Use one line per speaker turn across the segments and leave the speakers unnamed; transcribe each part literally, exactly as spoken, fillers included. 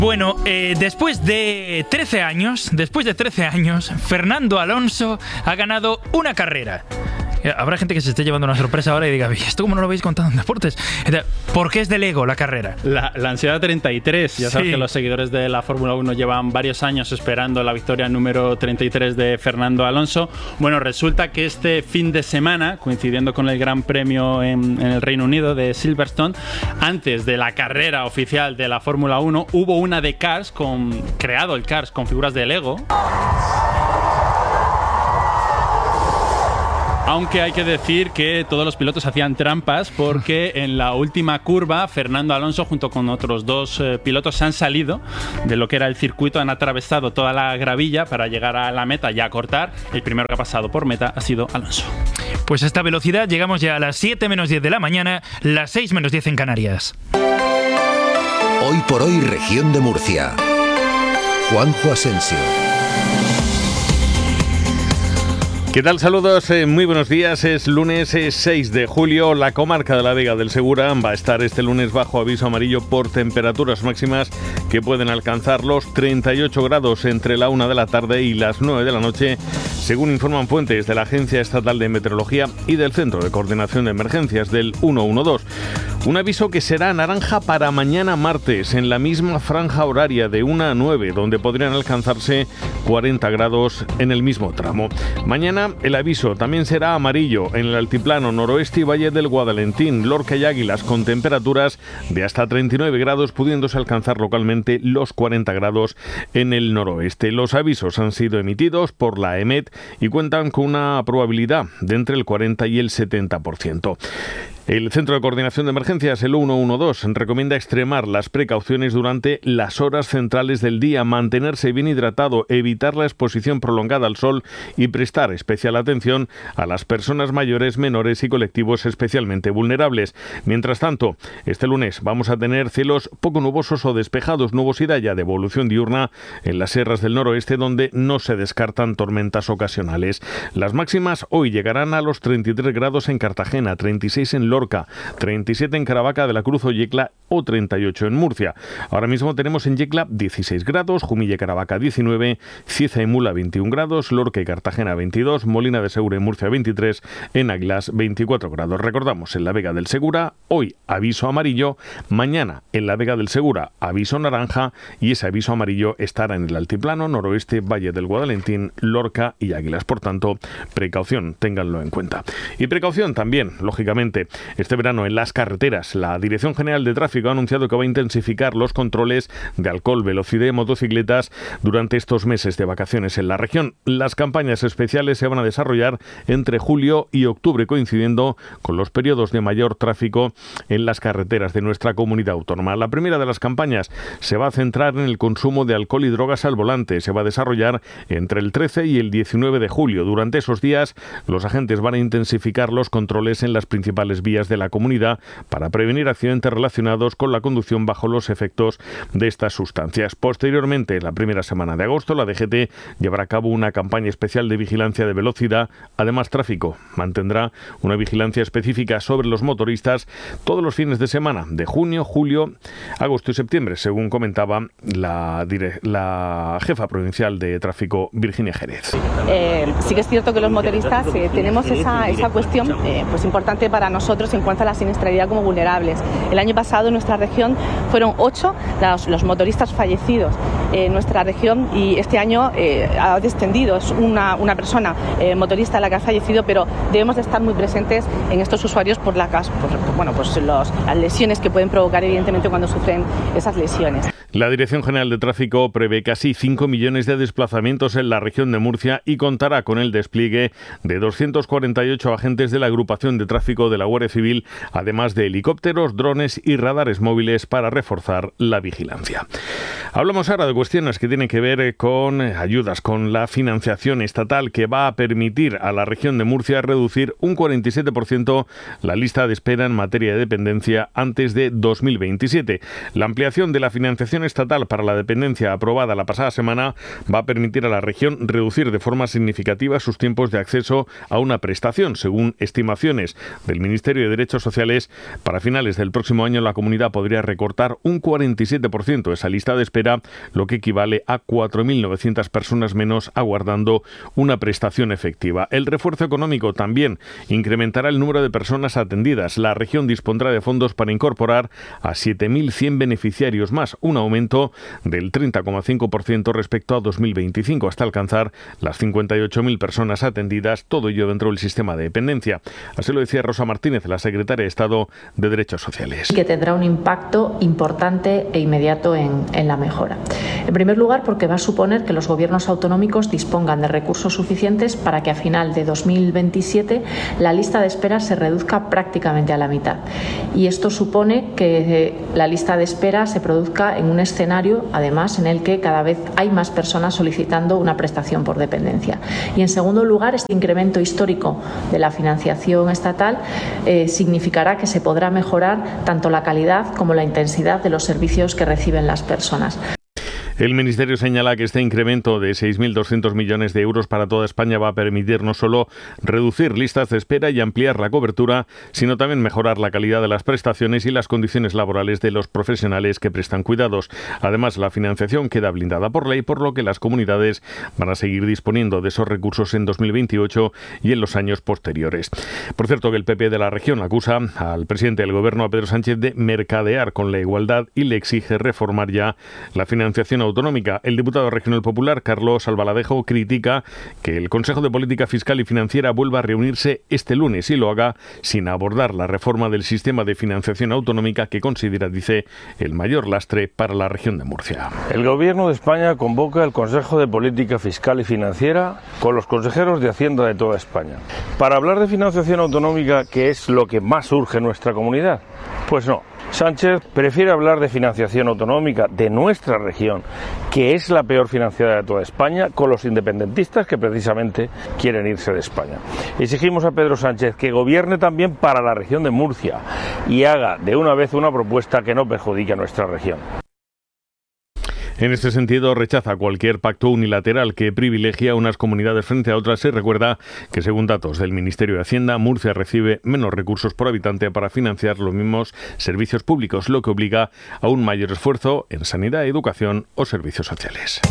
Bueno, eh, después de trece años, después de trece años, Fernando Alonso ha ganado una carrera. Habrá gente que se esté llevando una sorpresa ahora y diga, ¿esto cómo no lo habéis contado en deportes? ¿Por qué es de Lego la carrera?
La, la ansiedad treinta y tres. Ya sabes
sí.
que los seguidores de la Fórmula uno llevan varios años esperando la victoria número treinta y tres de Fernando Alonso. Bueno, resulta que este fin de semana, coincidiendo con el Gran Premio en, en el Reino Unido de Silverstone, antes de la carrera oficial de la Fórmula uno, hubo una de Cars, con, creado el Cars con figuras de Lego. Aunque hay que decir que todos los pilotos hacían trampas porque en la última curva Fernando Alonso junto con otros dos eh, pilotos se han salido de lo que era el circuito, han atravesado toda la gravilla para llegar a la meta y a cortar. El primero que ha pasado por meta ha sido Alonso.
Pues a esta velocidad llegamos ya a las siete menos diez de la mañana, las seis menos diez en Canarias.
Hoy por hoy, región de Murcia. Juanjo Asensio.
¿Qué tal? Saludos, eh, muy buenos días. Es lunes eh, seis de julio. La comarca de la Vega del Segura va a estar este lunes bajo aviso amarillo por temperaturas máximas que pueden alcanzar los treinta y ocho grados entre la una de la tarde y las nueve de la noche, según informan fuentes de la Agencia Estatal de Meteorología y del Centro de Coordinación de Emergencias del ciento doce. Un aviso que será naranja para mañana martes, en la misma franja horaria de una a nueve, donde podrían alcanzarse cuarenta grados en el mismo tramo. Mañana el aviso también será amarillo en el altiplano noroeste y Valle del Guadalentín, Lorca y Águilas, con temperaturas de hasta treinta y nueve grados, pudiéndose alcanzar localmente los cuarenta grados en el noroeste. Los avisos han sido emitidos por la E M E T y cuentan con una probabilidad de entre el cuarenta y el setenta por ciento. El Centro de Coordinación de Emergencias, el ciento doce, recomienda extremar las precauciones durante las horas centrales del día, mantenerse bien hidratado, evitar la exposición prolongada al sol y prestar especial atención a las personas mayores, menores y colectivos especialmente vulnerables. Mientras tanto, este lunes vamos a tener cielos poco nubosos o despejados, nubosidad ya de evolución diurna en las sierras del noroeste, donde no se descartan tormentas ocasionales. Las máximas hoy llegarán a los treinta y tres grados en Cartagena, treinta y seis en Lorca, treinta y siete en Caravaca de la Cruz o Yecla o treinta y ocho en Murcia. Ahora mismo tenemos en Yecla dieciséis grados, Jumilla y Caravaca diecinueve, Cieza y Mula veintiún grados, Lorca y Cartagena veintidós, Molina de Segura y Murcia veintitrés, en Águilas veinticuatro grados. Recordamos, en la Vega del Segura hoy aviso amarillo, mañana en la Vega del Segura aviso naranja y ese aviso amarillo estará en el altiplano noroeste, Valle del Guadalentín, Lorca y Águilas. Por tanto, precaución, ténganlo en cuenta. Y precaución también, lógicamente, este verano en las carreteras. La Dirección General de Tráfico ha anunciado que va a intensificar los controles de alcohol, velocidad y motocicletas durante estos meses de vacaciones en la región. Las campañas especiales se van a desarrollar entre julio y octubre, coincidiendo con los periodos de mayor tráfico en las carreteras de nuestra comunidad autónoma. La primera de las campañas se va a centrar en el consumo de alcohol y drogas al volante. Se va a desarrollar entre el trece y el diecinueve de julio. Durante esos días, los agentes van a intensificar los controles en las principales vías de la comunidad para prevenir accidentes relacionados con la conducción bajo los efectos de estas sustancias. Posteriormente, en la primera semana de agosto, la D G T llevará a cabo una campaña especial de vigilancia de velocidad. Además, Tráfico mantendrá una vigilancia específica sobre los motoristas todos los fines de semana de junio, julio, agosto y septiembre, según comentaba la, dire- la jefa provincial de Tráfico, Virginia Jerez.
Eh, sí que es cierto que los motoristas eh, tenemos esa, esa cuestión eh, pues importante para nosotros en cuanto a la siniestralidad como vulnerables. El año pasado en nuestra región fueron ocho los, los motoristas fallecidos en nuestra región y este año eh, ha descendido. Es una, una persona eh, motorista la que ha fallecido, pero debemos de estar muy presentes en estos usuarios por, la, por bueno, pues los, las lesiones que pueden provocar evidentemente cuando sufren esas lesiones.
La Dirección General de Tráfico prevé casi cinco millones de desplazamientos en la región de Murcia y contará con el despliegue de doscientos cuarenta y ocho agentes de la Agrupación de Tráfico de la Guardia Civil, además de helicópteros, drones y radares móviles para reforzar la vigilancia. Hablamos ahora de cuestiones que tienen que ver con ayudas, con la financiación estatal que va a permitir a la región de Murcia reducir un cuarenta y siete por ciento la lista de espera en materia de dependencia antes de dos mil veintisiete. La ampliación de la financiación financiación estatal para la dependencia aprobada la pasada semana va a permitir a la región reducir de forma significativa sus tiempos de acceso a una prestación. Según estimaciones del Ministerio de Derechos Sociales, para finales del próximo año la comunidad podría recortar un cuarenta y siete por ciento esa lista de espera, lo que equivale a cuatro mil novecientas personas menos aguardando una prestación efectiva. El refuerzo económico también incrementará el número de personas atendidas. La región dispondrá de fondos para incorporar a siete mil cien beneficiarios más, un aumento del treinta coma cinco por ciento respecto a dos mil veinticinco, hasta alcanzar las cincuenta y ocho mil personas atendidas, todo ello dentro del sistema de dependencia. Así lo decía Rosa Martínez, la secretaria de Estado de Derechos Sociales.
Que tendrá un impacto importante e inmediato en, en la mejora. En primer lugar, porque va a suponer que los gobiernos autonómicos dispongan de recursos suficientes para que a final de dos mil veintisiete la lista de espera se reduzca prácticamente a la mitad. Y esto supone que la lista de espera se produzca en un escenario, además, en el que cada vez hay más personas solicitando una prestación por dependencia. Y en segundo lugar, este incremento histórico de la financiación estatal eh, significará que se podrá mejorar tanto la calidad como la intensidad de los servicios que reciben las personas.
El Ministerio señala que este incremento de seis mil doscientos millones de euros para toda España va a permitir no solo reducir listas de espera y ampliar la cobertura, sino también mejorar la calidad de las prestaciones y las condiciones laborales de los profesionales que prestan cuidados. Además, la financiación queda blindada por ley, por lo que las comunidades van a seguir disponiendo de esos recursos en dos mil veintiocho y en los años posteriores. Por cierto, que el P P de la región acusa al presidente del Gobierno, a Pedro Sánchez, de mercadear con la igualdad y le exige reformar ya la financiación autonómica. El diputado regional popular, Carlos Albaladejo, critica que el Consejo de Política Fiscal y Financiera vuelva a reunirse este lunes y lo haga sin abordar la reforma del sistema de financiación autonómica que considera, dice, el mayor lastre para la región de Murcia.
El Gobierno de España convoca el Consejo de Política Fiscal y Financiera con los consejeros de Hacienda de toda España para hablar de financiación autonómica, que es lo que más urge en nuestra comunidad. Pues no. Sánchez prefiere hablar de financiación autonómica de nuestra región, que es la peor financiada de toda España, con los independentistas que precisamente quieren irse de España. Exigimos a Pedro Sánchez que gobierne también para la región de Murcia y haga de una vez una propuesta que no perjudique a nuestra región.
En este sentido, rechaza cualquier pacto unilateral que privilegie a unas comunidades frente a otras y recuerda que, según datos del Ministerio de Hacienda, Murcia recibe menos recursos por habitante para financiar los mismos servicios públicos, lo que obliga a un mayor esfuerzo en sanidad, educación o servicios sociales.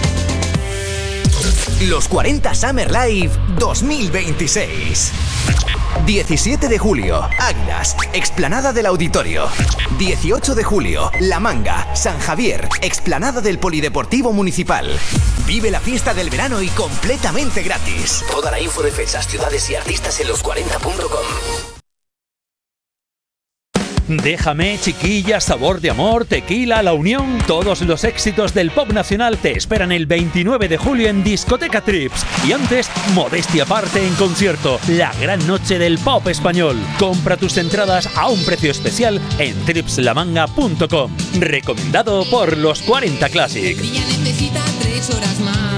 Los cuarenta Summer Live dos mil veintiséis. diecisiete de julio, Águilas, explanada del Auditorio. dieciocho de julio, La Manga, San Javier, explanada del Polideportivo Municipal. Vive la fiesta del verano y completamente gratis. Toda la info de fechas, ciudades y artistas en los cuarenta punto com.
Déjame, Chiquilla, Sabor de Amor, Tequila, La Unión. Todos los éxitos del pop nacional te esperan el veintinueve de julio en Discoteca Trips. Y antes, modestia aparte en concierto, la gran noche del pop español. Compra tus entradas a un precio especial en trips la manga punto com. Recomendado por los cuarenta Classic.
Ella necesita tres horas más.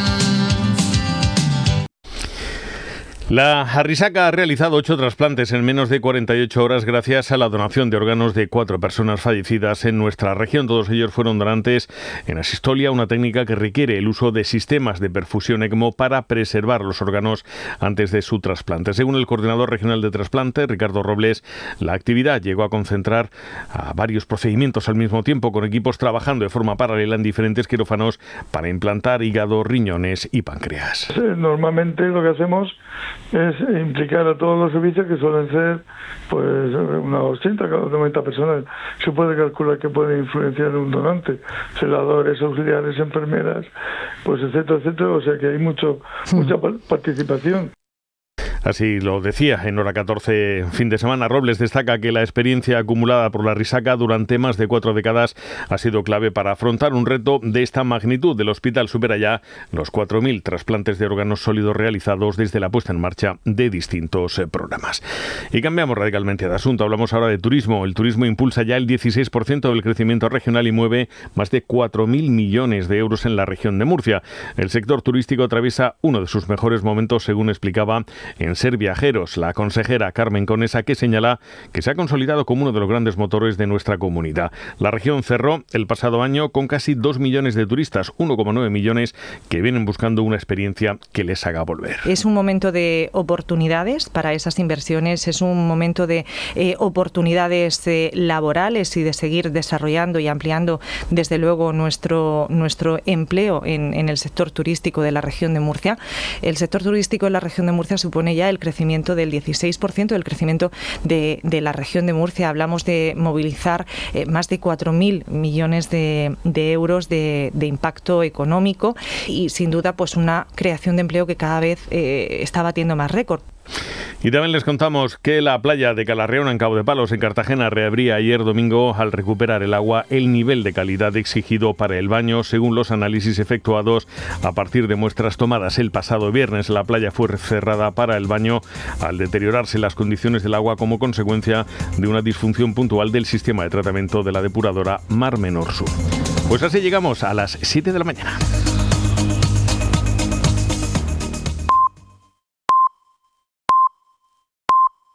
La Arrisaca ha realizado ocho trasplantes en menos de cuarenta y ocho horas gracias a la donación de órganos de cuatro personas fallecidas en nuestra región. Todos ellos fueron donantes en asistolia, una técnica que requiere el uso de sistemas de perfusión ECMO para preservar los órganos antes de su trasplante. Según el coordinador regional de trasplante, Ricardo Robles, la actividad llegó a concentrar a varios procedimientos al mismo tiempo, con equipos trabajando de forma paralela en diferentes quirófanos para implantar hígado, riñones y páncreas.
Normalmente lo que hacemos es implicar a todos los servicios, que suelen ser pues unas ochenta o noventa personas. Se puede calcular que puede influenciar un donante, celadores, auxiliares, enfermeras, pues etcétera, etcétera. O sea que hay mucho mucha participación.
Así lo decía en Hora catorce fin de semana. Robles destaca que la experiencia acumulada por la Arrisaca durante más de cuatro décadas ha sido clave para afrontar un reto de esta magnitud. El hospital supera ya los cuatro mil trasplantes de órganos sólidos realizados desde la puesta en marcha de distintos eh, programas. Y cambiamos radicalmente de asunto. Hablamos ahora de turismo. El turismo impulsa ya el dieciséis por ciento del crecimiento regional y mueve más de cuatro mil millones de euros en la región de Murcia. El sector turístico atraviesa uno de sus mejores momentos, según explicaba en en Ser Viajeros, la consejera Carmen Conesa, que señala que se ha consolidado como uno de los grandes motores de nuestra comunidad. La región cerró el pasado año con casi dos millones de turistas, uno coma nueve millones que vienen buscando una experiencia que les haga volver.
Es un momento de oportunidades para esas inversiones, es un momento de eh, oportunidades eh, laborales y de seguir desarrollando y ampliando desde luego nuestro, nuestro empleo en, en el sector turístico de la región de Murcia. El sector turístico de la región de Murcia supone ya el crecimiento del dieciséis por ciento del crecimiento de, de la región de Murcia. Hablamos de movilizar eh, más de cuatro mil millones de, de euros de, de impacto económico y sin duda pues una creación de empleo que cada vez eh, está batiendo más récord.
Y también les contamos que la playa de Calarreona en Cabo de Palos, en Cartagena, reabría ayer domingo al recuperar el agua el nivel de calidad exigido para el baño, según los análisis efectuados a partir de muestras tomadas el pasado viernes. La playa fue cerrada para el baño al deteriorarse las condiciones del agua como consecuencia de una disfunción puntual del sistema de tratamiento de la depuradora Mar Menor Sur. Pues así llegamos a las siete de la mañana.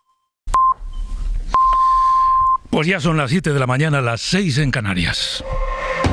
Pues ya son las siete de la mañana, las seis en Canarias.